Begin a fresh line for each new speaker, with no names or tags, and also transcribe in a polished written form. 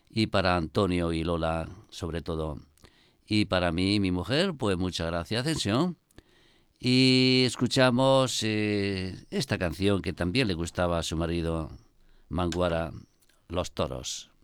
y para Antonio y Lola sobre todo. Y para mí y mi mujer, pues muchas gracias, Ascensión. Y escuchamos esta canción que también le gustaba a su marido, Manguara, Los Toros.